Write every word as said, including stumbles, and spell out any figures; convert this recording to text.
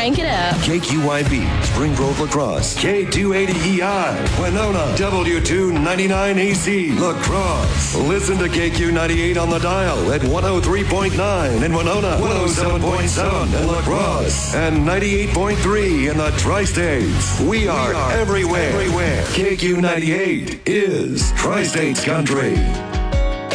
Crank it up. K Q Y B, Spring Grove Lacrosse. K two eighty E I, Winona. W two ninety-nine A C, Lacrosse. Listen to K Q ninety-eight on the dial at one oh three point nine in Winona, one oh seven point seven in Lacrosse, and ninety-eight point three in the Tri-States. We are, we are everywhere. everywhere. K Q ninety-eight is Tri-States Country.